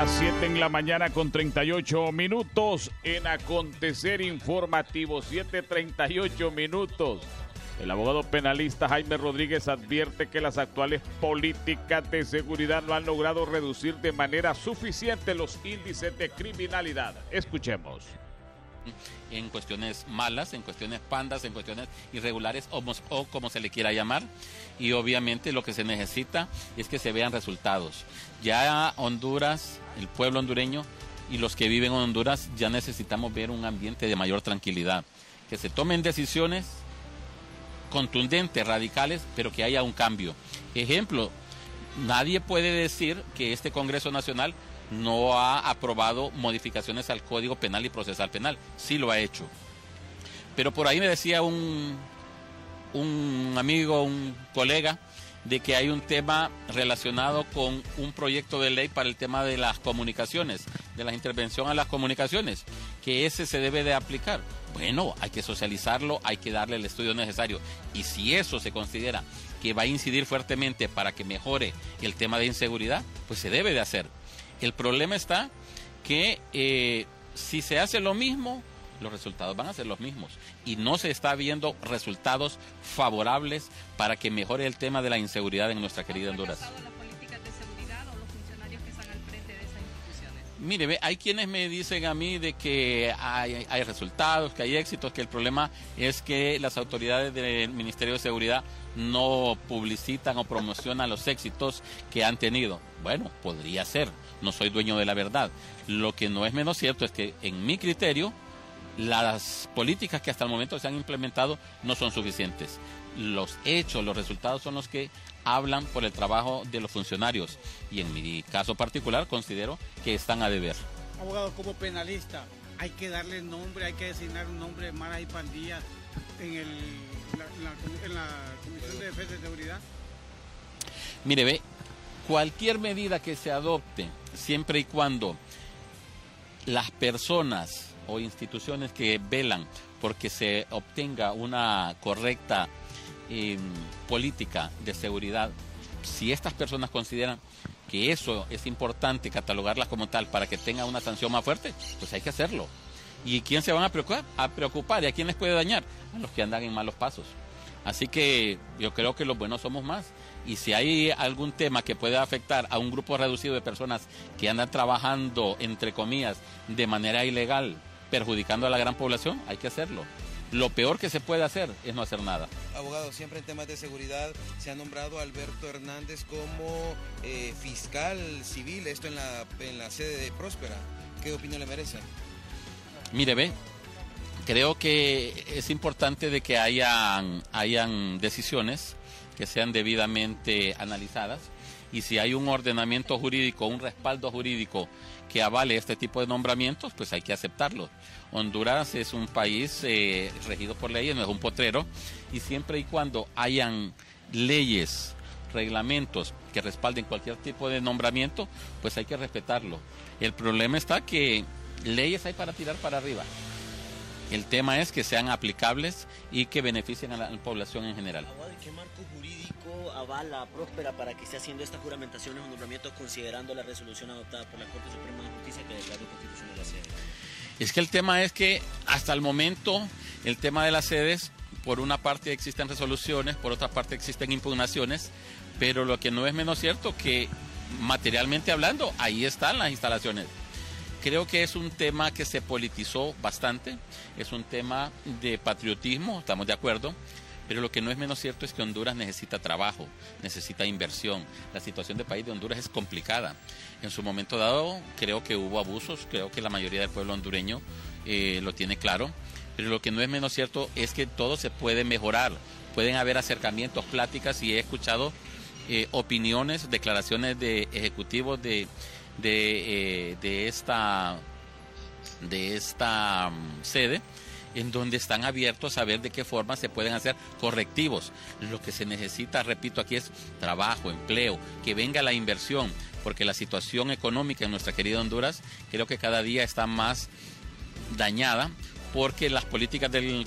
Las 7 en la mañana con 38 minutos en Acontecer Informativo, 7:38 minutos. El abogado penalista Jaime Rodríguez advierte que las actuales políticas de seguridad no han logrado reducir de manera suficiente los índices de criminalidad. Escuchemos. En cuestiones malas, en cuestiones pandas, en cuestiones irregulares o como se le quiera llamar, y obviamente lo que se necesita es que se vean resultados. Ya Honduras, el pueblo hondureño y los que viven en Honduras ya necesitamos ver un ambiente de mayor tranquilidad, que se tomen decisiones contundentes, radicales, pero que haya un cambio. Ejemplo, nadie puede decir que este Congreso Nacional no ha aprobado modificaciones al Código Penal y Procesal Penal. Sí lo ha hecho. Pero por ahí me decía un amigo, un colega, de que hay un tema relacionado con un proyecto de ley para el tema de las comunicaciones, de la intervención a las comunicaciones, que ese se debe de aplicar. Bueno, hay que socializarlo, hay que darle el estudio necesario. Y si eso se considera que va a incidir fuertemente para que mejore el tema de inseguridad, pues se debe de hacer. El problema está que si se hace lo mismo, los resultados van a ser los mismos. Y no se está viendo resultados favorables para que mejore el tema de la inseguridad en nuestra querida Honduras. ¿Han fracasado las políticas de seguridad o los funcionarios que están al frente de esas instituciones? Mire, hay quienes me dicen a mí de que hay resultados, que hay éxitos, que el problema es que las autoridades del Ministerio de Seguridad no publicitan o promocionan los éxitos que han tenido. Bueno, podría ser, no soy dueño de la verdad. Lo que no es menos cierto es que, en mi criterio, las políticas que hasta el momento se han implementado no son suficientes. Los hechos, los resultados son los que hablan por el trabajo de los funcionarios, y en mi caso particular considero que están a deber. Abogado, como penalista, hay que darle nombre, hay que designar un nombre de maras y pandillas en la Comisión de Defensa y Seguridad. Mire, cualquier medida que se adopte, siempre y cuando las personas o instituciones que velan porque se obtenga una correcta política de seguridad, si estas personas consideran que eso es importante catalogarlas como tal para que tenga una sanción más fuerte, pues hay que hacerlo. ¿Y quién se van a preocupar? ¿Y a quién les puede dañar? A los que andan en malos pasos. Así que yo creo que los buenos somos más. Y si hay algún tema que pueda afectar a un grupo reducido de personas que andan trabajando, entre comillas, de manera ilegal, perjudicando a la gran población, hay que hacerlo. Lo peor que se puede hacer es no hacer nada. Abogado, siempre en temas de seguridad se ha nombrado a Alberto Hernández como fiscal civil, esto en la sede de Próspera. ¿Qué opinión le merece? Mire, creo que es importante de que hayan decisiones que sean debidamente analizadas, y si hay un ordenamiento jurídico, un respaldo jurídico que avale este tipo de nombramientos, pues hay que aceptarlo. Honduras es un país regido por leyes, no es un potrero, y siempre y cuando hayan leyes, reglamentos que respalden cualquier tipo de nombramiento, pues hay que respetarlo. El problema está que leyes hay para tirar para arriba. El tema es que sean aplicables y que beneficien a la población en general. ¿Qué marco jurídico avala Próspera para que esté haciendo estas juramentaciones o nombramientos considerando la resolución adoptada por la Corte Suprema de Justicia que declaró constitucional la sede? Es que el tema es que hasta el momento el tema de las sedes, por una parte existen resoluciones, por otra parte existen impugnaciones, pero lo que no es menos cierto que materialmente hablando, ahí están las instalaciones. Creo que es un tema que se politizó bastante, es un tema de patriotismo, estamos de acuerdo, pero lo que no es menos cierto es que Honduras necesita trabajo, necesita inversión. La situación del país de Honduras es complicada. En su momento dado creo que hubo abusos, creo que la mayoría del pueblo hondureño lo tiene claro, pero lo que no es menos cierto es que todo se puede mejorar. Pueden haber acercamientos, pláticas, y he escuchado opiniones, declaraciones de ejecutivos de esta sede, en donde están abiertos a ver de qué forma se pueden hacer correctivos. Lo que se necesita, repito, aquí es trabajo, empleo, que venga la inversión, porque la situación económica en nuestra querida Honduras creo que cada día está más dañada, porque las políticas del